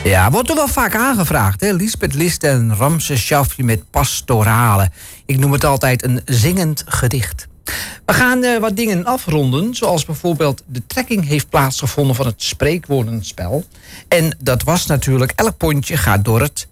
Ja, wordt er wel vaak aangevraagd, hè? Lisbeth List en Ramses Shaffi met pastorale. Ik noem het altijd een zingend gedicht. We gaan wat dingen afronden, zoals bijvoorbeeld de trekking heeft plaatsgevonden van het spreekwoordenspel. En dat was natuurlijk, elk pondje gaat door het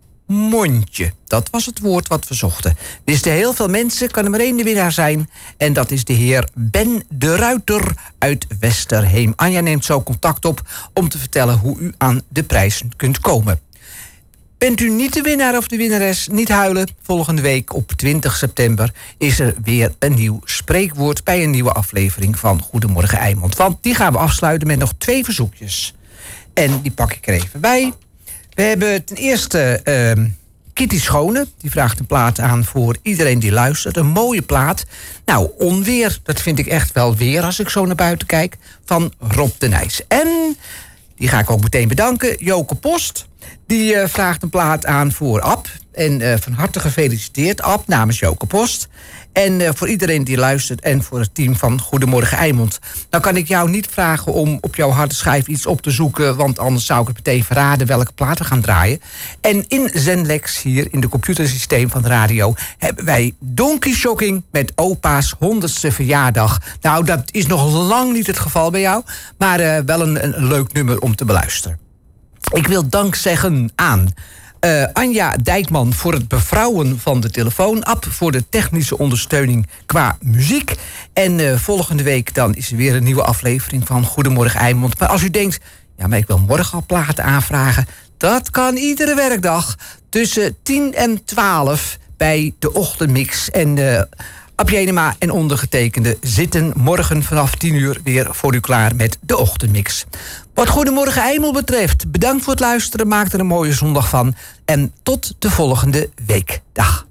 mondje. Dat was het woord wat we zochten. Wisten heel veel mensen, kan er maar één de winnaar zijn. En dat is de heer Ben de Ruiter uit Westerheem. Anja neemt zo contact op om te vertellen hoe u aan de prijs kunt komen. Bent u niet de winnaar of de winnares? Niet huilen. Volgende week op 20 september is er weer een nieuw spreekwoord bij een nieuwe aflevering van Goedemorgen Eimond. Want die gaan we afsluiten met nog 2 verzoekjes. En die pak ik er even bij. We hebben ten eerste Kitty Schone. Die vraagt een plaat aan voor iedereen die luistert. Een mooie plaat. Nou, onweer, dat vind ik echt wel weer als ik zo naar buiten kijk. Van Rob de Nijs. En die ga ik ook meteen bedanken. Joke Post. Die vraagt een plaat aan voor Ab. En van harte gefeliciteerd, Ab, namens Joke Post. En voor iedereen die luistert en voor het team van Goedemorgen Eimond. Nou kan ik jou niet vragen om op jouw harde schijf iets op te zoeken, want anders zou ik het meteen verraden welke platen gaan draaien. En in Zenlex, hier in de computersysteem van de radio, hebben wij Donkey Shocking met opa's 100ste verjaardag. Nou, dat is nog lang niet het geval bij jou, maar wel een leuk nummer om te beluisteren. Ik wil dank zeggen aan Anja Dijkman voor het bevrouwen van de telefoon. Ab voor de technische ondersteuning qua muziek. En volgende week dan is er weer een nieuwe aflevering van Goedemorgen Eimond. Maar als u denkt, ja, maar ik wil morgen al platen aanvragen. Dat kan iedere werkdag tussen 10 en 12 bij de ochtendmix. En Ab Jenema en ondergetekende zitten morgen vanaf 10 uur weer voor u klaar met de ochtendmix. Wat Goedemorgen Eimond betreft, bedankt voor het luisteren. Maak er een mooie zondag van. En tot de volgende week. Dag.